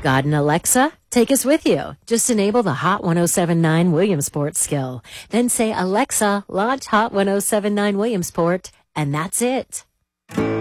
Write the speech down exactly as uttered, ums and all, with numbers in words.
Got an Alexa? Take us with you. Just enable the Hot ten seventy-nine Williamsport skill. Then say, Alexa, launch Hot ten seventy-nine Williamsport, and that's it.